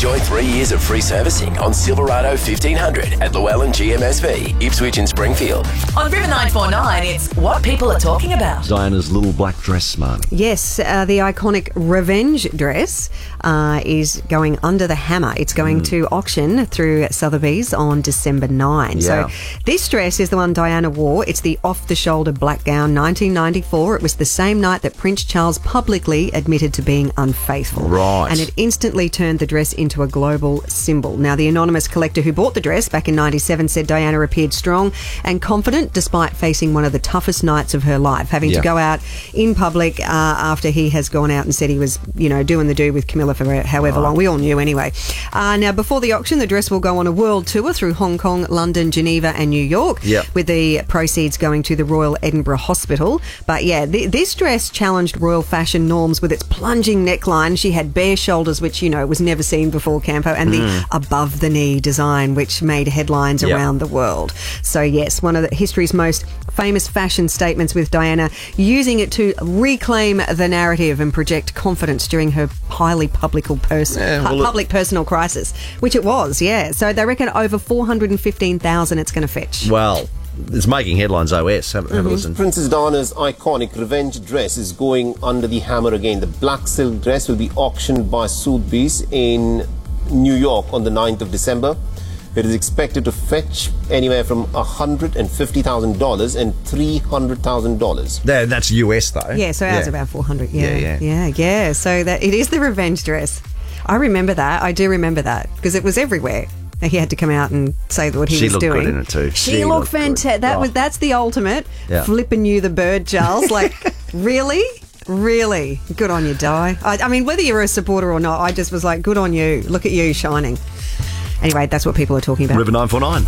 Enjoy 3 years of free servicing on Silverado 1500 at Llewellyn GMSV, Ipswich and Springfield. On River 949, it's what people are talking about. Diana's little black dress, Marnie. Yes, the iconic Revenge dress is going under the hammer. It's going to auction through Sotheby's on December 9. Yeah. So this dress is the one Diana wore. It's the off-the-shoulder black gown, 1994. It was the same night that Prince Charles publicly admitted to being unfaithful. Right. And it instantly turned the dress into a global symbol. Now, the anonymous collector who bought the dress back in 97 said Diana appeared strong and confident despite facing one of the toughest nights of her life, having to go out in public after he has gone out and said he was, doing the do with Camilla for however long. We all knew anyway. Now, before the auction, the dress will go on a world tour through Hong Kong, London, Geneva and New York, with the proceeds going to the Royal Edinburgh Hospital. But yeah, this dress challenged royal fashion norms with its plunging neckline. She had bare shoulders, which, was never seen before, Campo, and the above-the-knee design, which made headlines around the world. So yes, one of history's most famous fashion statements, with Diana using it to reclaim the narrative and project confidence during her highly public personal crisis, which it was, So they reckon over 415,000 it's going to fetch. Well, it's making headlines OS. Have a listen. Princess Diana's iconic Revenge dress is going under the hammer again. The black silk dress will be auctioned by Sotheby's in New York on the 9th of December. It is expected to fetch anywhere from $150,000 and $300,000. That's US though. Yeah, so ours about 400. Yeah. So that it is the Revenge dress. I remember that. I do remember that because it was everywhere. He had to come out and say what he was doing. She looked good in it too. She looked fantastic. That's the ultimate. Flipping you the bird, Charles. Like, really? Really? Good on you, Di. I mean, whether you're a supporter or not, I just was like, good on you. Look at you shining. Anyway, that's what people are talking about. River 949.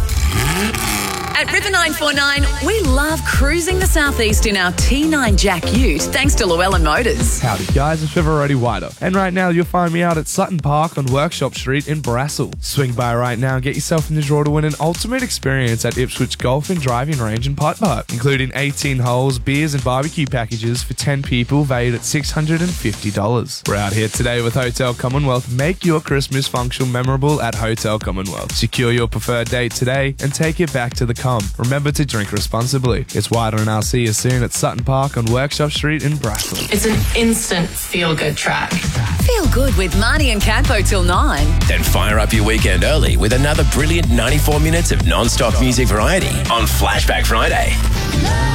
At River 949, we love cruising the southeast in our T9 Jack Ute, thanks to Llewellyn Motors. Howdy guys, it's Trevor Roddy Wider, and right now you'll find me out at Sutton Park on Workshop Street in Brassel. Swing by right now and get yourself in the draw to win an ultimate experience at Ipswich Golf and Driving Range and Putt Putt, including 18 holes, beers and barbecue packages for 10 people valued at $650. We're out here today with Hotel Commonwealth. Make your Christmas function memorable at Hotel Commonwealth. Secure your preferred date today and take it back to the Remember to drink responsibly. It's Wider, and I'll see you soon at Sutton Park on Workshop Street in Brassel. It's an instant feel-good track. Feel good with Marnie and Campo till 9. Then fire up your weekend early with another brilliant 94 minutes of non-stop music variety on Flashback Friday.